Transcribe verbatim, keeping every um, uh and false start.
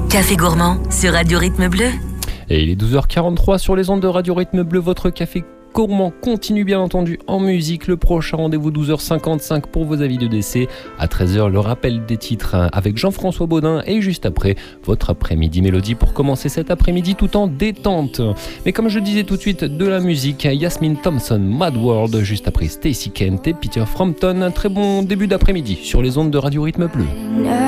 Café gourmand sur Radio Rythme Bleu. Et il est douze heures quarante-trois sur les ondes de Radio Rythme Bleu. Votre café gourmand continue bien entendu en musique. Le prochain rendez-vous douze heures cinquante-cinq pour vos avis de décès. À treize heures, le rappel des titres avec Jean-François Baudin. Et juste après, votre après-midi mélodie pour commencer cet après-midi tout en détente. Mais comme je disais tout de suite, de la musique. Yasmine Thompson, Mad World. Juste après, Stacey Kent et Peter Frampton. Un très bon début d'après-midi sur les ondes de Radio Rythme Bleu.